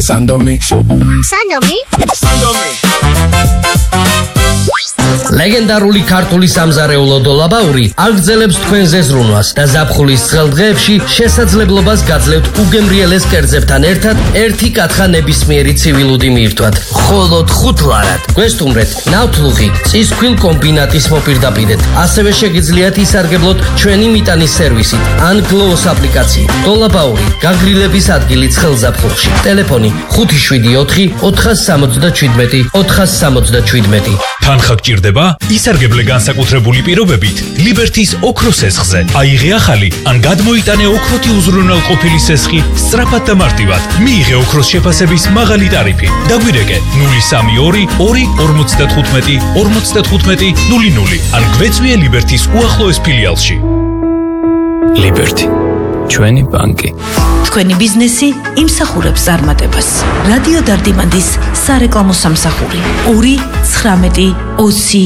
Sandomi. ლეგენდარული ქართული სამზარეულო დოლაბაური აგრძელებს თქვენზე ზრუნვას და ზაფხულის ცხელ დღეებში შესაძლებლობას გაძლევთ უგემრიელეს კერძებთან ერთად ერთი კათხა ნებისმიერი ცივილუდი მიირთვათ. მხოლოდ 5 ლარად. გვესტუმრეთ ნავთლუღი წისქვილ კომბინატის მოპირდაპირედ. ასევე შეგიძლიათ ისარგებლოთ ჩვენი მიტანის სერვისით ან გლოუს აპლიკაციით. დოლაბაური გაგრილების ადგილი ცხელ ზაფხულში. ტელეფონი 574 477 477. თანხა გჭირდება? ისარგებლე განსაკუთრებული პირობებით ლიბერთის ოქროს სესხზე. აიღე ახალი ან გადმოიტანე ოქროთი უზრუნველყოფილი სესხი სწრაფად და მარტივად. მიიღე ოქროს შეფასების მაღალი ტარიფი. დაგვირეკე 032 2 55 00 ან გვეწვიე ლიბერთის უახლოეს ფილიალში. ლიბერთი, ჩვენი ბანკი. თქვენი ბიზნესი იმსახურებს წარმატებას. რადიო დარდიმანდის სარეკლამო სამსახური 2 19 20